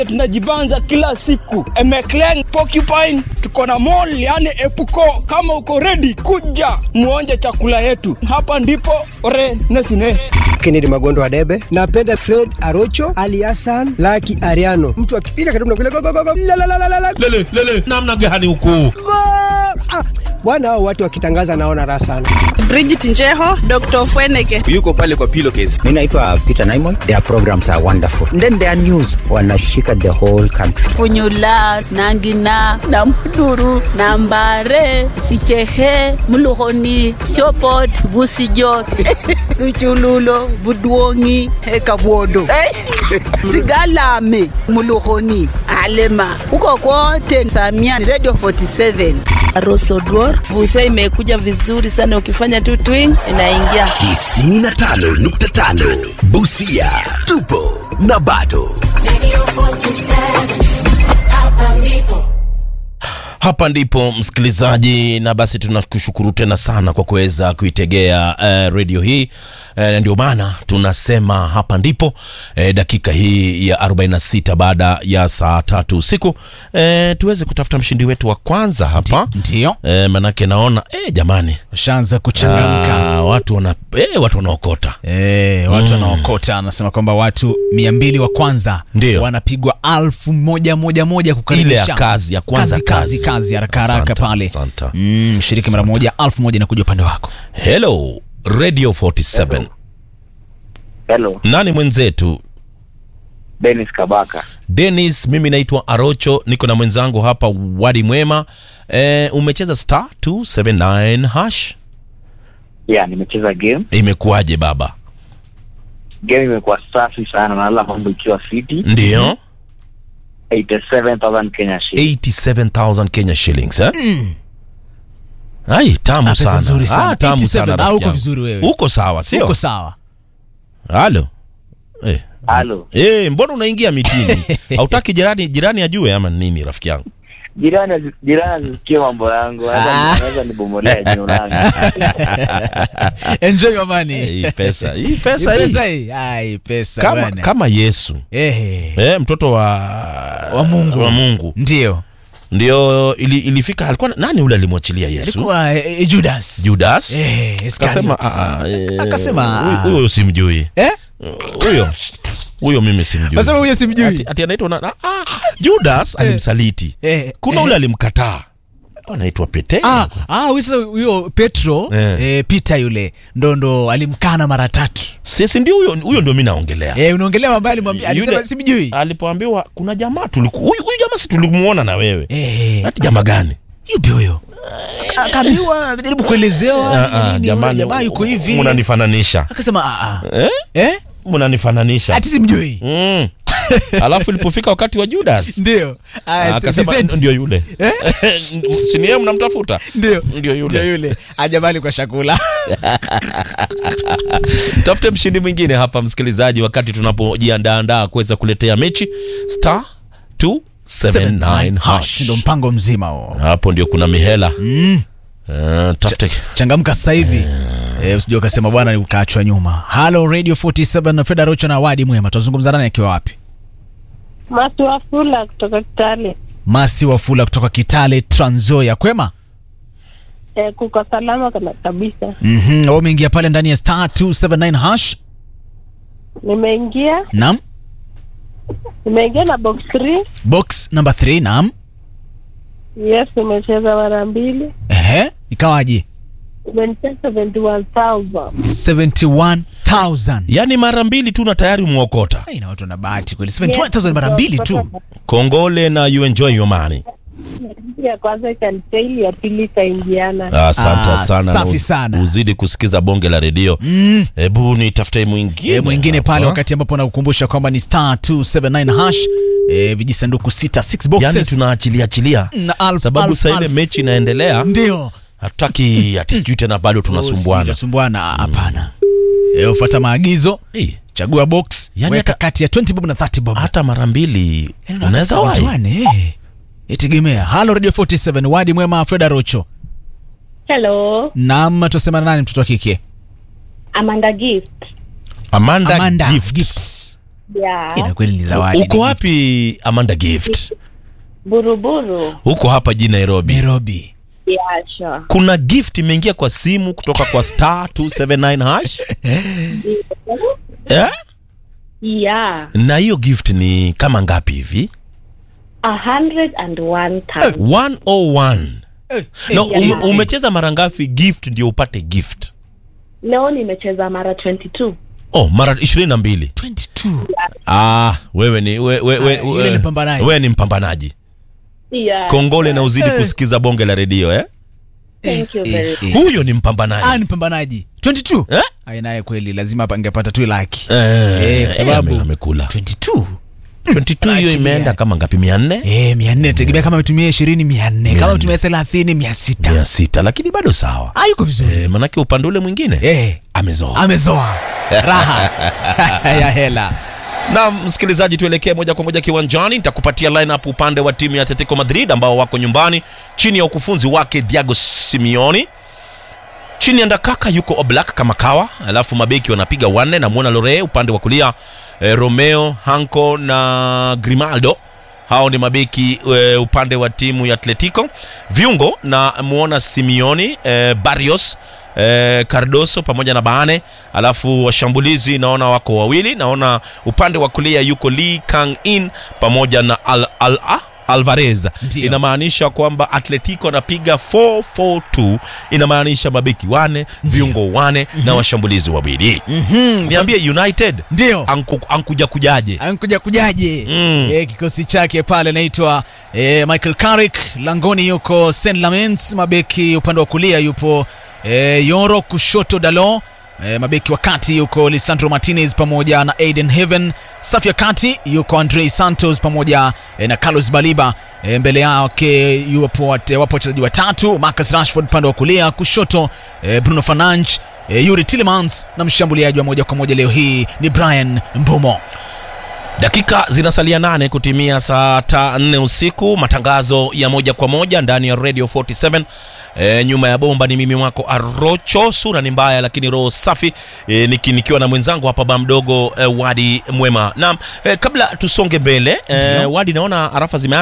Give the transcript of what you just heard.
Tunajibanza kila siku. Emekleng, Porcupine, tuko na mall yani Epuko. Kama uko ready kuja muonje chakula yetu. Hapa ndipo ore nesine. Kennedy Magondo wa Debe. Napenda Fred Arocho, Ali Hassan, Lucky Ariano. Mtu akipiga karibu na kule Lele namna gani huko? Bwana hao watu wakitangaza naona raha sana. Bridget Njeho, Dr. Fweneke. Yuko pale kwa pillowcase. Mimi naitwa Peter Naimon. Their programs are wonderful. Then their news wanashika the whole country. Funyula, Nangina, Namuduru, Nambare, Sichehe, Muluhoni, Shopot, Busijo, Luchululo, Budwongi, Kabwodo. Sigalame, Muluhoni, Alema. Huko kote Samia Radio 47. Rosodwar, Busa imekuja vizuri sana ukifanya tu twing inaingia. 95.5 Busia. Tupo na bado. Radio 47. Hapa ndipo msikilizaji, na basi tunakushukuru tena sana kwa kuweza kuitegea radio hii. Ndio maana tunasema hapa ndipo dakika hii ya 46 baada ya saa 3 usiku tuweze kutafuta mshindi wetu wa kwanza hapa. Ndio. Manake naona jamani ushaanza kuchangamka. Watu wanaokota. Watu wanaokota. Anasema kwamba watu 200 wa kwanza wanapigwa 1111 kukaribisha ile kazi ya kwanza, kazi haraka pale. Shiriki mara moja 1000 na kuja upande wako. Hello Radio 47. Hello. Nani mwenzetu? Dennis Kabaka. Dennis, mimi naitwa Arocho, niko na mwenzangu hapa Wadi Mwema. Umecheza star 279 hash? Yeah, nimecheza game. Imekuaje baba? Game imekuwa safi sana na ala mambo ikiwa fiti. Ndio. 87,000 Kenya shillings. 87,000 Kenya shillings, eh? Ai, tamu sana. Nzuri sana. Tamu sana. Uko vizuri wewe. Uko sawa, sio? Uko sawa. Halo. Halo. Mbona unaingia mitini? Hautaki jirani ajue ama nini rafiki yangu? Jirani asikie mambo yangu. Anaweza nibomolea jino langu. Enjoy your money. Hii pesa hii. Ai, pesa bwana. Kama Yesu. Mtoto wa Mungu. Ndio ilifika, alikuwa nani ule alimwachilia Yesu? Alikuwa Judas. Akasema huyo simjui. Huyo mimi simjui. Nasema huyo simjui. Ati anaitwa Judas alimsaliti. Kuna ule alimkataa. Anaitwa Petro. Huyo Petro, Peter yule ndo alimkana mara 3. Sisi ndio huyo ndio mimi naongelea. Unaongelea mambo alimwambia, alisema simjui. Alipoambiwa kuna jamaa huyu jamaa si tulimuona na wewe. Ati jamaa gani? Yupi huyo? Akaambiwa jaribu kuelezewa jamaa yuko hivi. Mnanifananisha. Akasema mnanifananisha. Ati simjui. Alafu ilipofika wakati wa Judas ndio akasema ndio yule. Si ni yeye mnamtafuta? Ndio yule. Ajabali kwa chakula. Tafute mshindi mwingine hapa msikilizaji, wakati tunapojiandaa kuweza kuletea mechi star 279 hash. Ndio mpango mzima huo. Hapo ndio kuna mihela. Tafute. Changamka sasa hivi. Usije ukasema bwana ukaachwa nyuma. Hello Radio 47 na Fred Arocho na Wadi Mwema. Tuzungumza nani akiwa wapi? Masi Wafula kutoka Kitale. Masi Wafula kutoka Kitale, Trans Nzoia. Kwema? Kuko salama kabisa. Wewe umeingia pale ndani ya star 279 hash? Nimeingia. Naam. Nimeingia na box 3. Box number 3, naam. Yes, nimecheza mara 2. Ikawaje? 71,000. Yaani mara 2 tu na tayari umeokota. Ina watu na bahati kweli. 71,000 mara 2 tu. Kongole na you enjoy your money. Ya kwanza kanitaili, ya pili kaingiana. Asante sana. Safi sana. Uzidi kusikiza bonge la redio. Hebu nitafute mwingine pale, wakati ambapo nakukumbusha kwamba ni star 279 hash. Vijisanduku 6 boxes. Yaani tunaachilia sababu sasa ile mechi inaendelea. Ndio. Hatutaki atijue tena bado tunasumbuana. Hapana. Ufuata maagizo. Chagua box. Weka kati ya 20 bob na 30 bob. Hata mara 2 unaweza wahi. Itegemea. Hello Radio 47 Wadi Mwema, Fred Arocho. Hello. Naam, tuseme nani mtoto wa kike? Amanda Gift. Amanda Gift. Yeah. Ina kweli ni zawadi. Uko wapi Amanda Gift? Buruburu. Uko hapa jijini Nairobi. Nairobi. Yeah, sure. Kuna gift imeingia kwa simu kutoka kwa star 279 hash. Yeah? Yeah. Na hiyo gift ni kama ngapi hivi? 101,000. 101. No, umecheza mara ngapi gift ndio upate gift? Leo nimecheza mara 22. Oh, mara 22. 22. Wewe ni yule ni mpambanaji. Wewe ni mpambanaji. Yeah. Kongole na uzidi kusikiza bonge la redio Thank you very much. Huyo ni mpambanaji. Ni mpambanaji. 22. Naye kweli lazima angepata tu laki. Kwa sababu amekula 22. 22 hiyo imeenda kama ngapi? 400? 400 tegemea kama umetumia 20 400, kama umetumia 30 600. 600 lakini bado sawa. Yuko vizuri. Manake upande ule mwingine amezoa. Raha. Ya hela. Na msikilizaji, tuelekee moja kwa moja kiwanjani. Nitakupatia lineup upande wa timu ya Atletico Madrid ambao wako nyumbani chini ya ukufunzi wake Diego Simeone. Chini ya Ndakaka yuko Oblak kama kawa, alafu mabeki wanapiga 4 na Mona Lore upande wa kulia, Romeo, Hanko na Grimaldo. Hao ni mabeki upande wa timu ya Atletico. Viungo na muona Simeone, Barrios, Cardoso pamoja na Baane. Alafu washambulizi naona wako wawili. Naona upande wa kulia yuko Lee Kang-in pamoja na Alvarez. Inamaanisha kwamba Atletico anapiga 4-4-2. Inamaanisha mabeki 4, viungo 4 na washambulizi wawili. Niambie United ndio ankuja kujaje? Kikosi chake pale naitwa Michael Carrick, langoni yuko Saint Lamens, mabeki upande wa kulia yupo Yoro, kushoto Dalot, mabeki wa kati yuko Lisandro Martinez pamoja na Aiden Heaven. Safu ya kati yuko Andre Santos pamoja na Carlos Baliba. Mbele yake wapo wachezaji watatu, Marcus Rashford pande wa kulia, kushoto Bruno Fernandes, Yuri Tillemans na mshambuliaji wa moja kwa moja leo hii ni Brian Mbumo. Dakika zinasalia 8 kutimia saa 4 usiku. Matangazo ya moja kwa moja ndani ya Radio 47. Nyuma ya bomba ni mimi wako Arocho. Sura ni mbaya lakini roho safi. Nikiwa na mwenzangu hapa ba mdogo Wadi Mwema. Na kabla tusonge mbele, Wadi naona arafa zimeanza.